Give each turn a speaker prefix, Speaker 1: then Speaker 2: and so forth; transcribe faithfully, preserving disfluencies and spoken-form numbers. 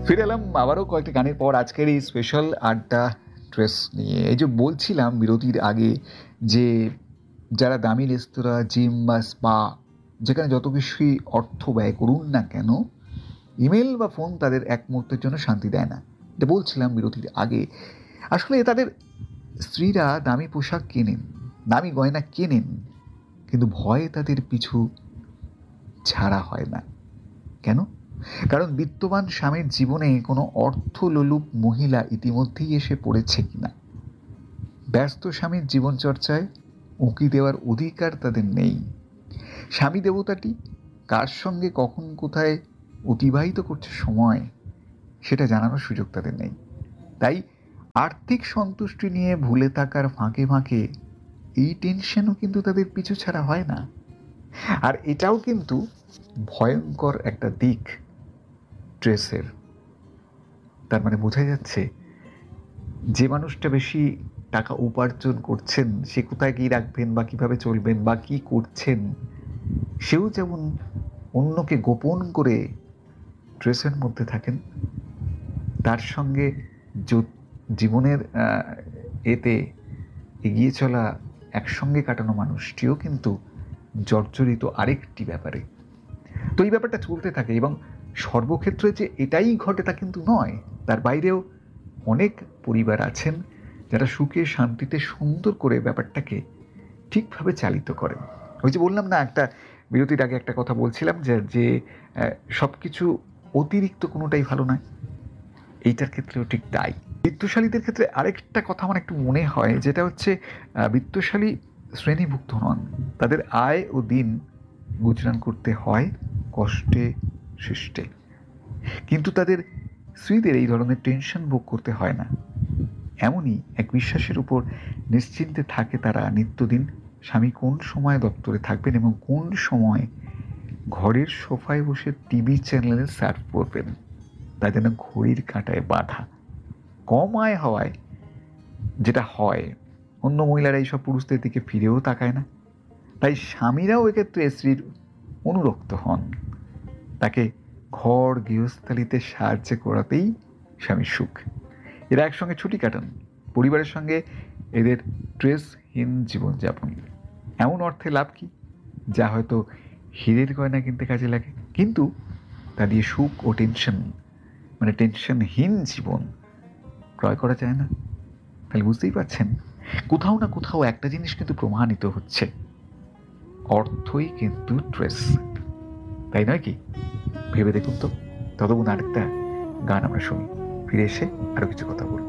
Speaker 1: ফিরে এলাম আবারও কয়েকটি গানের পর আজকের এই স্পেশাল আড্ডা ড্রেস নিয়ে। এই যে বলছিলাম বিরতির আগে যে যারা দামি রেস্তোরাঁ, জিম বা স্পা, যেখানে যত কিছুই অর্থ ব্যয় করুন না কেন, ইমেল বা ফোন তাদের এক মুহূর্তের জন্য শান্তি দেয় না। এটা বলছিলাম বিরতির আগে। আসলে তাদের স্ত্রীরা দামি পোশাক কেনেন, দামি গয়না কেনেন, কিন্তু ভয়ে তাদের পিছু ছাড়া হয় না। কেন? কারণ বিত্তবান স্বামীর জীবনে কোনো অর্থলোলুপ মহিলা ইতিমধ্যেই এসে পড়েছে কিনা। ব্যস্ত স্বামীর জীবনচর্চায় উঁকি দেওয়ার অধিকার তাদের নেই। স্বামী দেবতাটি কার সঙ্গে কখন কোথায় অতিবাহিত করছে সময়, সেটা জানানোর সুযোগ তাদের নেই। তাই আর্থিক সন্তুষ্টি নিয়ে ভুলে থাকার ফাঁকে ফাঁকে এই টেনশনও কিন্তু তাদের পিছু ছাড়া হয় না। আর এটাও কিন্তু ভয়ঙ্কর একটা দিক ড্রেসের। তার মানে বোঝা যাচ্ছে যে মানুষটা বেশি টাকা উপার্জন করছেন, সে কোথায় কী রাখবেন বা কীভাবে চলবেন বা কী করছেন, সেও যেমন অন্যকে গোপন করে ড্রেসের মধ্যে থাকেন, তার সঙ্গে জীবনের এতে এগিয়ে চলা একসঙ্গে কাটানো মানুষটিও কিন্তু জর্জরিত আরেকটি ব্যাপারে। তো এই ব্যাপারটা চলতে থাকে এবং সর্বক্ষেত্রে যে এটাই ঘটে তা কিন্তু নয়। তার বাইরেও অনেক পরিবার আছেন যারা সুখে শান্তিতে সুন্দর করে ব্যাপারটাকে ঠিকভাবে চালিত করেন। ওই যে বললাম না, একটা বিরতির আগে একটা কথা বলছিলাম যে যে সব কিছু অতিরিক্ত কোনোটাই ভালো নয়, এইটার ক্ষেত্রেও ঠিক তাই। বিত্তশালীদের ক্ষেত্রে আরেকটা কথা আমার একটু মনে হয়, যেটা হচ্ছে বিত্তশালী শ্রেণীভুক্ত নন, তাদের আয় ও দিন গুজরান করতে হয় কষ্টে সৃষ্টে, কিন্তু তাদের স্ত্রীদের এই ধরনের টেনশন ভোগ করতে হয় না। এমনই এক বিশ্বাসের উপর নিশ্চিন্তে থাকে তারা নিত্যদিন স্বামী কোন সময় দপ্তরে থাকবেন এবং কোন সময় ঘরের সোফায় বসে টিভি চ্যানেলে সার্ভ করবেন, তা যেন ঘড়ির কাঁটায় বাঁধা। কম আয় হওয়ায় যেটা হয়, অন্য মহিলারা এইসব পুরুষদের দিকে ফিরেও তাকায় না। তাই স্বামীরাও এক্ষেত্রে স্ত্রীর অনুরক্ত হন, তাকে ঘর গৃহস্থালিতে সাহায্য করাতেই স্বামীর সুখ। এরা একসঙ্গে ছুটি কাটান, পরিবারের সঙ্গে এদের স্ট্রেসহীন জীবনযাপন। এমন অর্থে লাভ কি, যা হয়তো হীরের গয়না কিনতে কাজে লাগে, কিন্তু তা দিয়ে সুখ ও টেনশন, মানে টেনশনহীন জীবন ক্রয় করা যায় না। তাহলে বুঝতেই পারছেন, কোথাও না কোথাও একটা জিনিস কিন্তু প্রমাণিত হচ্ছে, অর্থই কিন্তু ড্রেস, তাই নয় কি? ভেবে দেখুন তো। ততক্ষণ আরেকটা গান আমরা শুনি, ফিরে এসে আরো কিছু কথা বলব।